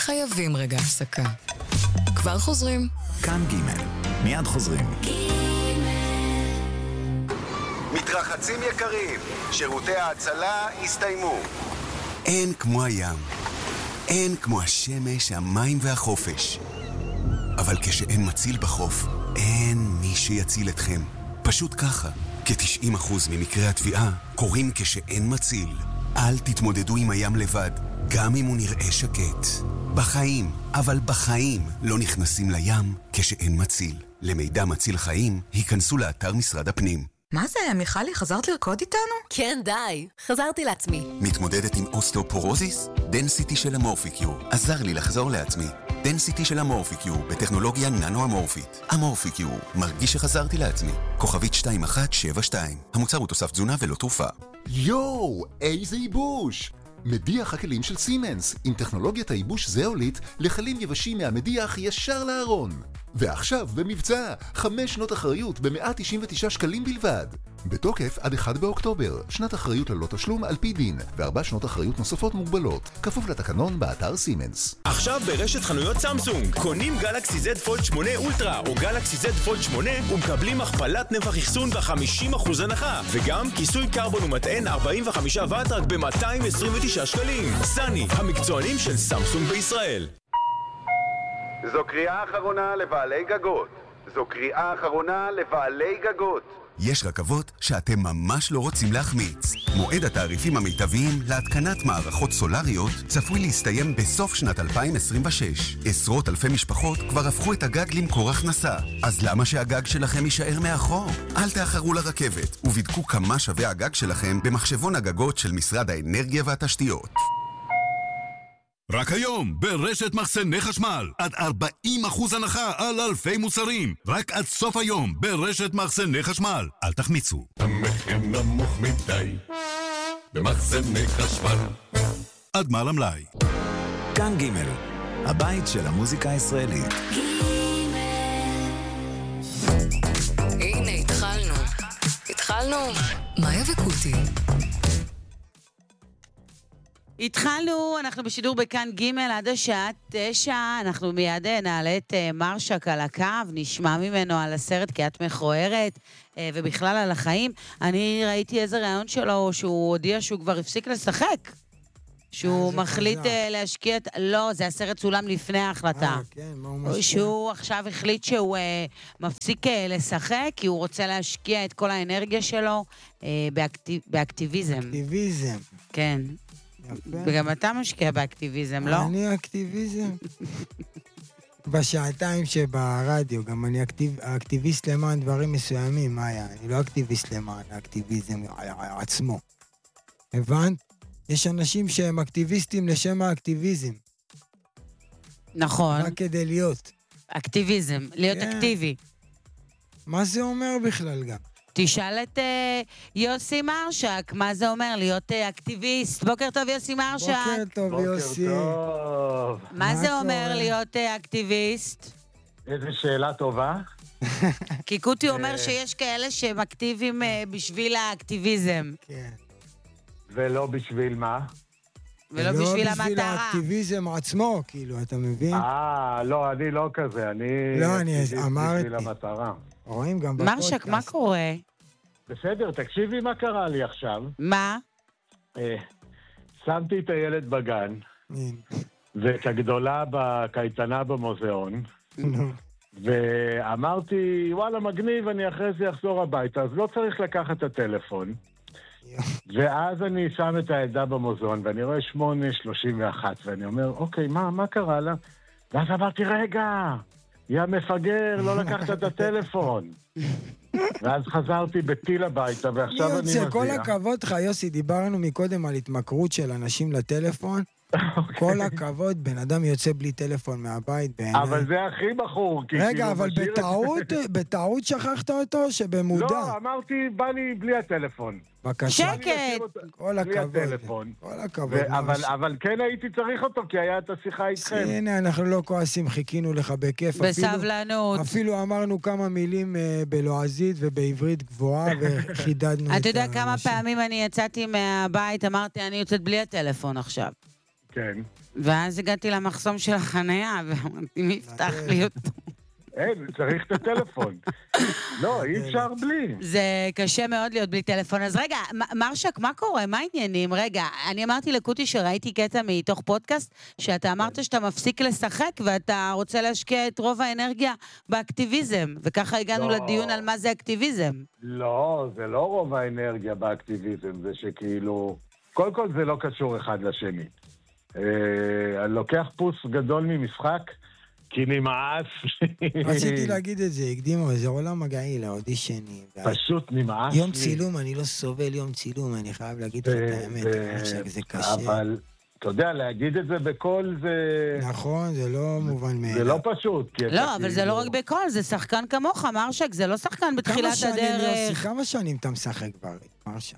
חייבים רגע הפסקה. כבר חוזרים. כאן ג' מיד חוזרים. מתרחצים יקרים, שירותי ההצלה הסתיימו. אין כמו הים, אין כמו השמש, המים והחופש. אבל כשאין מציל בחוף, אין מי שיציל אתכם. פשוט ככה. כ-90% ממקרי התביעה קורים כשאין מציל. אל תתמודדו עם הים לבד, גם אם הוא נראה שקט. בחיים, אבל בחיים לא נכנסים לים כשאין מציל. למידע מציל חיים, היכנסו לאתר משרד הפנים. מה זה, מיכלי, חזרת לרקוד איתנו? כן, די. חזרתי לעצמי. מתמודדת עם אוסטאופורוזיס? דנסיטי של אמורפיקיור עזר לי לחזור לעצמי. דנסיטי של אמורפיקיור בטכנולוגיה ננו-אמורפית. אמורפיקיור, מרגיש שחזרתי לעצמי. כוכבית 2172. המוצר הוא תוסף תזונה ולא תרופה. יואו, איזה ייבוש! מדיח הכלים של סימנס, עם טכנולוגיית הייבוש זאוליט לכלים יבשים מהמדיח ישר לארון. ועכשיו במבצע, 5 שנות אחריות ב-199 שקלים בלבד. בתוקף עד 1 באוקטובר, שנת אחריות ללא תשלום על פי דין, ו4 שנות אחריות נוספות מוגבלות, כפוף לתקנון באתר סימנס. עכשיו ברשת חנויות סמסונג, קונים גלקסי Z פולד 8 אולטרה או גלקסי Z פולד 8 ומקבלים הכפלת נפח אחסון ב-50% הנחה, וגם כיסוי קרבון ומטען 45 וואט רק ב-229 שקלים. סני, המקצוענים של סמסונג בישראל. זו קריאה אחרונה לבעלי גגות. זו קריאה אחרונה לבעלי גגות. יש רכבות שאתם ממש לא רוצים להחמיץ. מועד התעריפים המיטביים להתקנת מערכות סולריות צפוי להסתיים בסוף שנת 2026. עשרות אלפי משפחות כבר הפכו את הגג למקור הכנסה. אז למה שהגג שלכם יישאר מאחור? אל תאחרו לרכבת ובדקו כמה שווה הגג שלכם במחשבון הגגות של משרד האנרגיה והתשתיות. רק היום, ברשת מחסני חשמל, עד 40% הנחה על אלפי מוצרים. רק עד סוף היום, ברשת מחסני חשמל. אל תחמיצו. המחיר נמוך מדי, במחסני חשמל. עד מעל המלאי. כאן ג' הבית של המוזיקה הישראלית. הנה, התחלנו. מאיה וקוטי. התחלנו, אנחנו בשידור בכאן ג' עד השעה 9, אנחנו מיד נעלה את מרשק על הקו, נשמע ממנו על הסרט כי את מכוערת, ובכלל על החיים. אני ראיתי איזה רעיון שלו שהוא הודיע שהוא כבר הפסיק לשחק. שהוא מחליט להשקיע את... לא, זה הסרט צולם לפני ההחלטה. כן, מה הוא משקיע? שהוא עכשיו החליט שהוא מפסיק לשחק, כי הוא רוצה להשקיע את כל האנרגיה שלו באקטיביזם. אקטיביזם. כן. וגם אתה משקיע באקטיביזם, לא? אני אקטיביזם. בשעתיים שברדיו, גם אני אקטיביסט למען דברים מסוימים, מאיה. אני לא אקטיביסט למען האקטיביזם עצמו. הבנת? יש אנשים שהם אקטיביסטים לשם האקטיביזם. נכון. רק כדי להיות. אקטיביזם, להיות אקטיבי. מה זה אומר בכלל גם? תשאל את יוסי מרשק, מה זה אומר להיות אקטיביסט. בוקר טוב יוסי מרשק. בוקר טוב יוסי. מה זה אומר להיות אקטיביסט? איזו שאלה טובה. כי קוטי אומר שיש כאלה שהם אקטיביים בשביל האקטיביזם. כן. ולא בשביל מה? ולא בשביל המטרה. בשביל האקטיביזם עצמו, כאילו, אתה מבין? לא, אני לא כזה, לא, אני אמרתי. בשביל המטרה. רואים גם בפודקאסט. מרשק, מה קורה? בסדר, תקשיבי מה קרה לי עכשיו. מה? שמתי את הילד בגן, ואת הגדולה בקייטנה במוזיאון, ואמרתי, וואלה, מגניב, אני אחרי זה אחזור הביתה, אז לא צריך לקחת את הטלפון. ואז אני שם את הילדה במוזיאון, ואני רואה 8:31, ואני אומר, אוקיי, מה קרה לה? ואז אמרתי, רגע, יא מפגר, לא לקחת את הטלפון. ואז חזרתי בטיל הביתה, ועכשיו אני מזיע. כל הכבוד לך, יוסי, דיברנו מקודם על התמכרות של אנשים לטלפון. כל הכבוד, בן אדם יוצא בלי טלפון מהבית בעיניי. אבל זה הכי בחור. רגע, אבל בטעות שכחת אותו שבמודע? לא, אמרתי, בא לי בלי הטלפון. בבקשה. שקט. כל הכבוד. כל הכבוד. אבל כן הייתי צריך אותו, כי היה את השיחה איתכם. הנה, אנחנו לא כועסים, חיכינו לך בכיף. בסבלנות. אפילו אמרנו כמה מילים בלועזית ובעברית גבוהה, וחידדנו את אתה יודע כמה פעמים אני יצאתי מהבית, אמרתי, אני יוצאת בלי הטלפון עכשיו. כן. ואז הגעתי למחסום של החנייה, ואמרתי, מי יפתח לי אותו? אין, צריך את הטלפון. לא, אי אפשר בלי. זה קשה מאוד להיות בלי טלפון. אז רגע, מרשק, מה קורה? מה העניינים? רגע, אני אמרתי לקוטי שראיתי קטע מתוך פודקאסט, שאתה אמרת שאתה מפסיק לשחק, ואתה רוצה להשקיע את רוב האנרגיה באקטיביזם, וככה הגענו לדיון על מה זה אקטיביזם. לא, זה לא רוב האנרגיה באקטיביזם, זה שכאילו... קודם כל זה לא קשור אחד לשני. אני לוקח פוס גדול ממשחק, כי נמאס. רציתי להגיד את זה, הקדימו, זה עולם מגעי לאודישנים. פשוט נמאס. יום צילום, אני לא סובל יום צילום, אני חייב להגיד לך את האמת, זה קשה. אבל, אתה יודע, להגיד את זה בקול זה... נכון, זה לא מובן מאליו. זה לא פשוט. לא, אבל זה לא רק בקול, זה שחקן כמוך, מרשק, זה לא שחקן בתחילת הדרך. כמה שנים אתה משחק כבר, מרשק?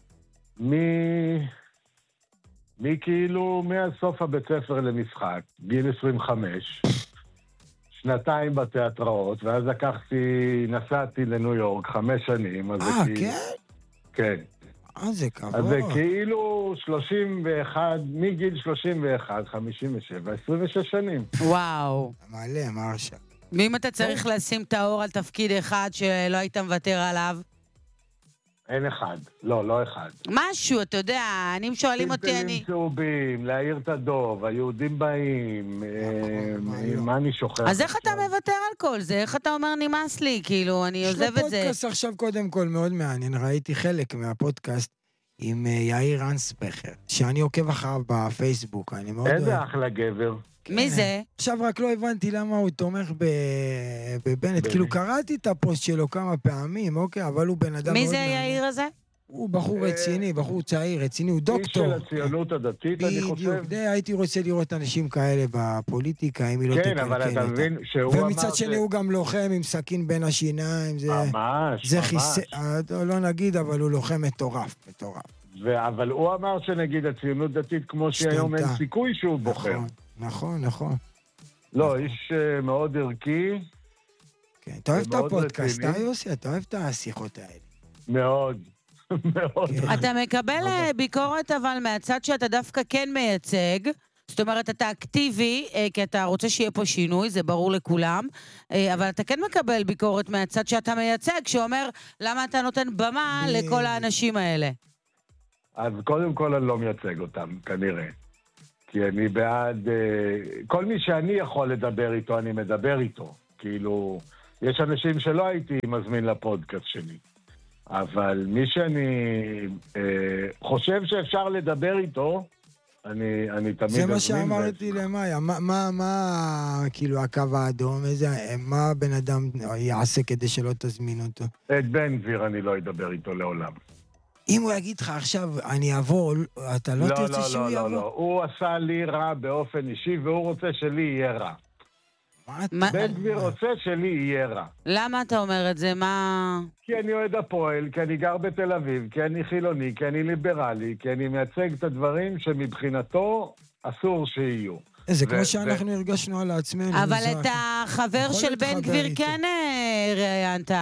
כאילו מהסוף הבית ספר למשחק, גיל 25, שנתיים בתיאטראות, ואז נסעתי לניו יורק 5 שנים. כן? כן. זה כבוד. אז זה כאילו 31, מגיל 31, 57, 26 שנים. וואו. מלא, מרשק. ואם אתה צריך לשים את האור על תפקיד אחד שלא היית מוותר עליו? אין אחד. לא אחד. משהו, אתה יודע, אני שואלים אותי, פלפלים צהובים, להעיר את הדוב, היהודים באים, מה אני שוכח? אז איך אתה מוותר על כל זה? איך אתה אומר נמאס לי? כאילו, אני עוזב את זה. יש לו פודקאסט עכשיו קודם כל מאוד מעניין, ראיתי חלק מהפודקאסט עם יאיר אנסבכר, שאני עוקב אחריו בפייסבוק, אני מאוד... איזה אחלה גבר. מי זה? עכשיו רק לא הבנתי למה הוא תומך בבנט, כאילו קראתי את הפוסט שלו כמה פעמים, אוקיי, אבל הוא בן אדם... מי זה יאיר הזה? הוא בחור רציני, בחור צעיר, רציני, הוא דוקטור. איש של הציונות הדתית, אני חושב. בדיוק, הייתי רוצה לראות אנשים כאלה בפוליטיקה, אם היא לא תקלקל. כן, אבל אתה מבין שהוא אמר... ומצד שני הוא גם לוחם עם סכין בין השיניים, זה... ממש. לא נגיד, אבל הוא לוחם מטורף. אבל הוא אמר שנגיד הציונות דתית, כמו שהיום אין סיכוי שהוא בוחר. נכון. לא, איש מאוד ערכי. כן, אתה אוהב את הפודקאסט, יוסי? אתה אוהב את השיחות האלה? מאוד. אתה מקבל ביקורת, אבל מהצד שאתה דווקא כן מייצג, זאת אומרת, אתה אקטיבי, כי אתה רוצה שיהיה פה שינוי, זה ברור לכולם, אבל אתה כן מקבל ביקורת מהצד שאתה מייצג, שאומר, למה אתה נותן במה לכל האנשים האלה? אז קודם כל אני לא מייצג אותם, כנראה. כי אני בעד... כל מי שאני יכול לדבר איתו, אני מדבר איתו. כאילו, יש אנשים שלא הייתי מזמין לפודקאסט שלי. אבל מי שאני חושב שאפשר לדבר איתו, אני תמיד זה מה שאמרתי למאיה. מה כאילו הקו האדום? מה הבן אדם יעשה כדי שלא תזמין אותו? את בן גביר אני לא אדבר איתו לעולם. אם הוא יגיד לך עכשיו, אני אבוא, אתה לא תרצה שהוא יבוא? לא. הוא עשה לי רע באופן אישי, והוא רוצה שלי יהיה רע. בן גביר רוצה שלי יהיה רע. למה אתה אומר את זה? מה... כי אני אוהד הפועל, כי אני גר בתל אביב, כי אני חילוני, כי אני ליברלי, כי אני מייצג את הדברים שמבחינתו אסור שיהיו. זה כמו שאנחנו הרגשנו על עצמנו. אבל את החבר של בן גביר כן ראיינת.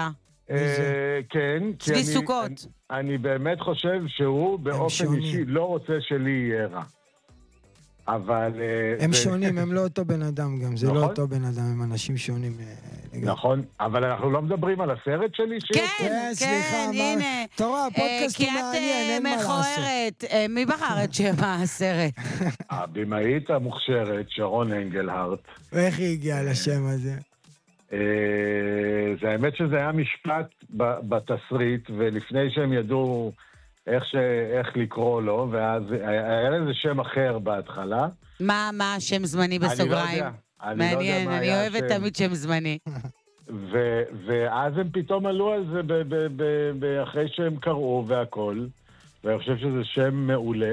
כן. צבי סוכות. אני באמת חושב שהוא באופן אישי לא רוצה שלי יהיה רע. אבל... הם שונים, הם לא אותו בן אדם גם, זה לא אותו בן אדם, הם אנשים שונים. נכון, אבל אנחנו לא מדברים על הסרט שלי? כן, הנה. אתה רואה, הפודקאסט הוא מעניין, אין מה לעשות. מכוערת, מי בחר את שם הסרט? הבמאית המוכשרת, שרון אנגלהרט. ואיך היא הגיעה לשם הזה? זה האמת שזה היה משפט בתסריט, ולפני שהם ידעו איך לקרוא לו, ואז היה לזה שם אחר בהתחלה. מה השם זמני בסוגריים? מעניין, אני אוהבת תמיד שם זמני. ואז הם פתאום עלו על זה אחרי שהם קראו והכל, ואני חושב שזה שם מעולה,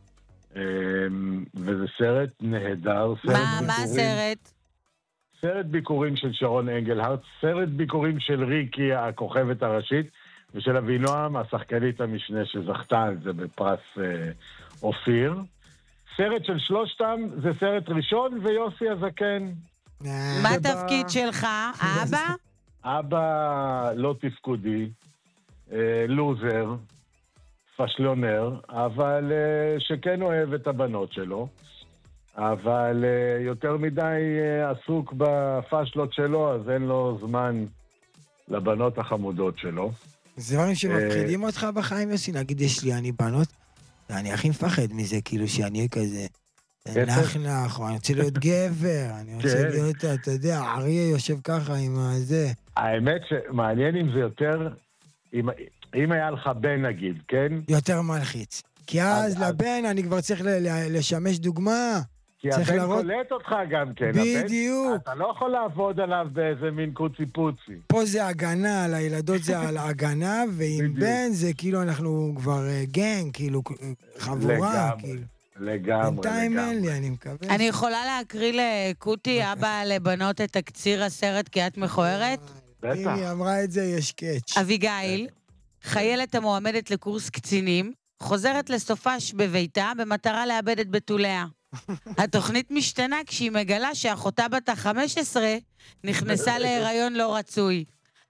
וזה סרט נהדר. מה הסרט? סרט ביקורים של שרון אנגלהרט, סרט ביקורים של ריקי, הכוכבת הראשית, ושל אבינועם, השחקנית המשנה שזכתה על זה בפרס אופיר. סרט של שלושתם זה סרט ראשון, ויוסי הזקן. מה התפקיד שלך? אבא? אבא לא תפקודי, לוזר, פשלונר, אבל שכן אוהב את הבנות שלו. אבל יותר מדי עסוק בפשלות שלו, אז אין לו זמן לבנות החמודות שלו. זה דברים שמפחידים אותך בחיים, יוסי? נגיד, יש לי, אני בנות, אני הכי מפחד מזה, כאילו שאני אהיה כזה נח, או אני רוצה להיות גבר, אני רוצה להיות, אתה יודע, אריה יושב ככה עם הזה. האמת שמעניין אם זה יותר, אם היה לך בן נגיד, כן? יותר מלחיץ. כי אז לבן אני כבר צריך לשמש דוגמה. כי הבן קולט אותך גם כן. בדיוק. אתה לא יכול לעבוד עליו באיזה מין קוצי פוצי. פה זה הגנה, על הילדות זה על הגנה, ועם בן זה כאילו אנחנו כבר גנג, כאילו חבורה. לגמרי. בינתיים אין לי, אני מקווה. אני יכולה להקריא לקוטי, אבא לבנות, את תקציר הסרט כי את מכוערת? בטח. אם היא אמרה את זה, יש קאץ'. אביגיל, חיילת המועמדת לקורס קצינים, חוזרת לסופש בביתה במטרה לאבד את בתוליה. התוכנית משתנה כשהיא מגלה שאחותה בת ה-15 נכנסה להיריון לא רצוי.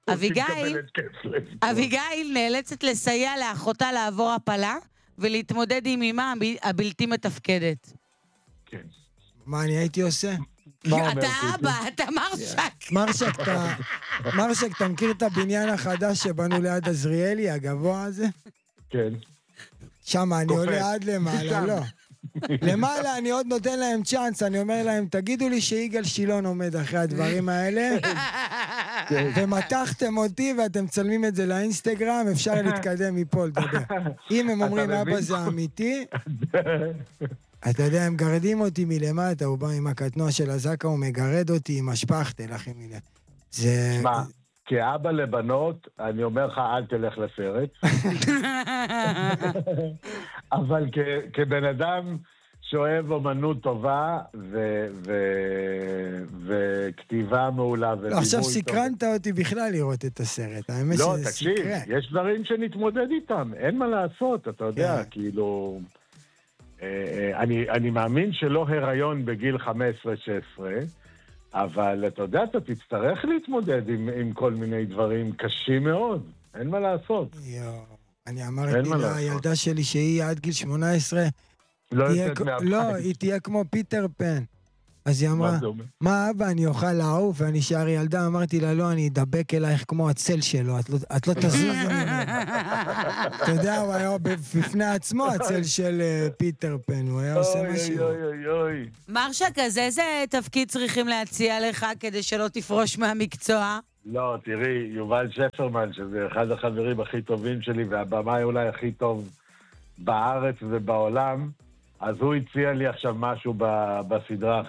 אביגיל נאלצת לסייע לאחותה לעבור הפלה ולהתמודד עם אימה הבלתי מתפקדת. כן. מה אני הייתי עושה? אתה אבא, אתה מרשק. מרשק, אתה מכיר את הבניין החדש שבנו ליד עזריאלי, הגבוה הזה? כן. שם אני עולה עד למעלה, לא. למעלה אני עוד נותן להם צ'אנס, אני אומר להם, תגידו לי שיגאל שילון עומד אחרי הדברים האלה, ומתחתם אותי ואתם צלמים את זה לאינסטגרם, אפשר להתקדם מפה לדבר. אם הם אומרים, אבא זה אמיתי, אתה יודע, הם גרדים אותי מלמטה, הוא בא עם הקטנוע של הזקה, הוא מגרד אותי עם השפחתל, אחי מילה. מה? כאבא לבנות, אני אומר לך, אל תלך לסרט. אבל כבן אדם שאוהב אומנות טובה וכתיבה מעולה ודימוי טוב. עכשיו סקרנת אותי בכלל לראות את הסרט. לא, תקשיב, יש דברים שנתמודד איתם, אין מה לעשות, אתה יודע, כאילו... אני מאמין שלא הריון בגיל 15-16, אבל אתה יודע, אתה תצטרך להתמודד עם כל מיני דברים קשים מאוד. אין מה לעשות. אני אמרתי לילדה שלי שהיא עד גיל 18, היא תהיה כמו פיטר פן. אז היא אמרה, מה אבא, אני אוכל לעוף ואני שער ילדה? אמרתי לה, לא, אני אדבק אלייך כמו הצל שלו, את לא תזוז ממנו. אתה יודע, הוא היה בפני עצמו הצל של פיטר פן, הוא היה עושה משהו. מרשק, אז איזה תפקיד צריכים להציע לך כדי שלא תפרוש מהמקצוע? לא, תראי, יובל שפרמן, שזה אחד החברים הכי טובים שלי, והבמאי אולי הכי טוב בארץ ובעולם, אז הוא הציע לי עכשיו משהו בסדרה